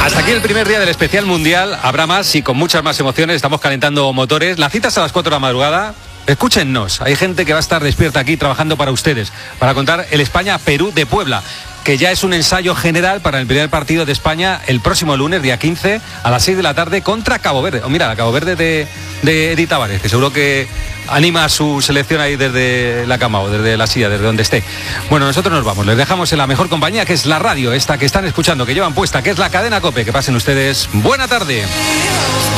Hasta aquí el primer día del especial mundial. Habrá más y con muchas más emociones. Estamos calentando motores. La cita es a las 4 de la madrugada. Escúchennos. Hay gente que va a estar despierta aquí trabajando para ustedes, para contar el España-Perú de Puebla, que ya es un ensayo general para el primer partido de España el próximo lunes, día 15, a las 6 de la tarde contra Cabo Verde. Mira, la Cabo Verde de Edith Tavares, que seguro que anima a su selección ahí desde la cama o desde la silla, desde donde esté. Bueno, nosotros nos vamos. Les dejamos en la mejor compañía, que es la radio, esta que están escuchando, que llevan puesta, que es la cadena COPE. Que pasen ustedes buena tarde.